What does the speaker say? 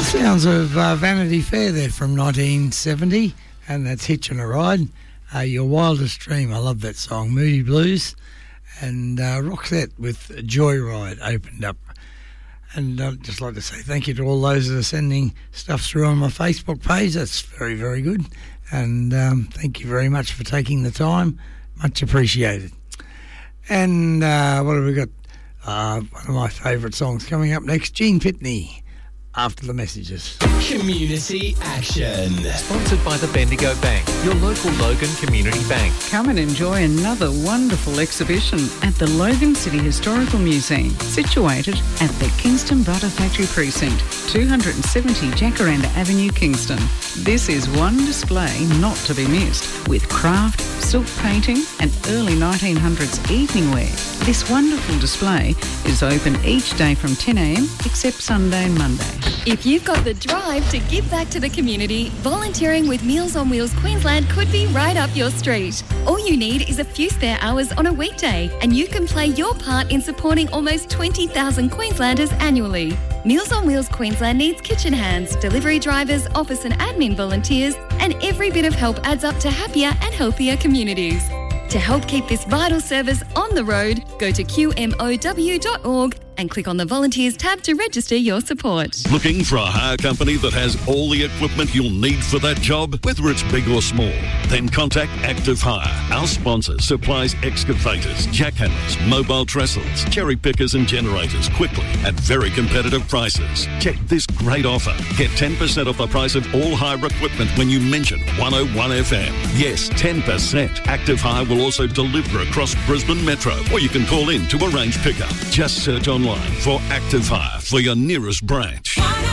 Sounds of Vanity Fair there from 1970, and that's Hitchin' a Ride. Your Wildest Dream, I love that song. Moody Blues, and Roxette with Joyride opened up. And I'd just like to say thank you to all those that are sending stuff through on my Facebook page. That's very, very good. And thank you very much for taking the time. Much appreciated. And what have we got? One of my favourite songs coming up next, Gene Pitney, after the messages. Community Action. Sponsored by the Bendigo Bank, your local Logan Community Bank. Come and enjoy another wonderful exhibition at the Logan City Historical Museum, situated at the Kingston Butter Factory Precinct, 270 Jacaranda Avenue, Kingston. This is one display not to be missed, with craft, silk painting and early 1900s evening wear. This wonderful display is open each day from 10 a.m. except Sunday and Monday. If you've got the drive to give back to the community, volunteering with Meals on Wheels Queensland could be right up your street. All you need is a few spare hours on a weekday, and you can play your part in supporting almost 20,000 Queenslanders annually. Meals on Wheels Queensland needs kitchen hands, delivery drivers, office and admin volunteers, and every bit of help adds up to happier and healthier communities. To help keep this vital service on the road, go to qmow.org and click on the Volunteers tab to register your support. Looking for a hire company that has all the equipment you'll need for that job, whether it's big or small? Then contact Active Hire. Our sponsor supplies excavators, jackhammers, mobile trestles, cherry pickers and generators quickly at very competitive prices. Check this great offer. Get 10% off the price of all hire equipment when you mention 101 FM. Yes, 10%. Active Hire will also deliver across Brisbane Metro, or you can call in to arrange pickup. Just search online for Active Hire for your nearest branch.